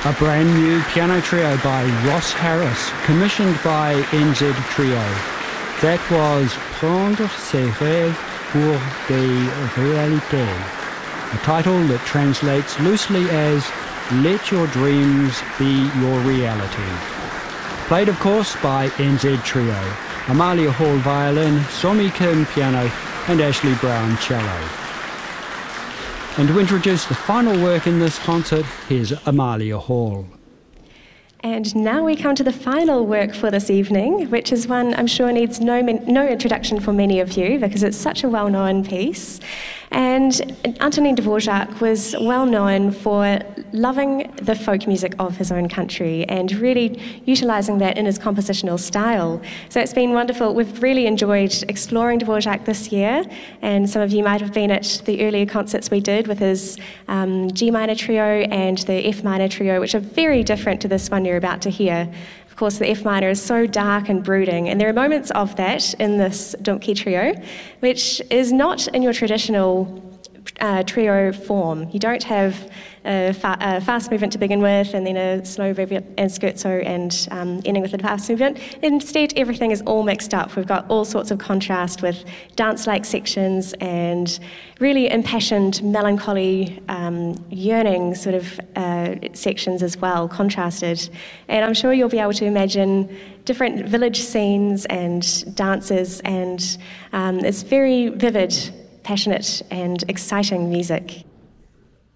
A brand new piano trio by Ross Harris, commissioned by NZ Trio. That was Prendre ses rêves pour des réalités, a title that translates loosely as Let Your Dreams Be Your Reality. Played, of course, by NZ Trio, Amalia Hall violin, Somi Kim piano, and Ashley Brown cello. And to introduce the final work in this concert, here's Amalia Hall. And now we come to the final work for this evening, which is one I'm sure needs no introduction for many of you because it's such a well-known piece. And Antonin Dvorak was well known for loving the folk music of his own country and really utilising that in his compositional style. So it's been wonderful. We've really enjoyed exploring Dvorak this year, and some of you might have been at the earlier concerts we did with his G minor trio and the F minor trio, which are very different to this one you're about to hear. Of course, the F minor is so dark and brooding, and there are moments of that in this Dumke trio, which is not in your traditional trio form. You don't have a fast movement to begin with, and then a slow movement and scherzo, and ending with a fast movement. Instead, everything is all mixed up. We've got all sorts of contrast with dance-like sections and really impassioned, melancholy, yearning sort of sections as well, contrasted. And I'm sure you'll be able to imagine different village scenes and dances, and it's very vivid, passionate and exciting music.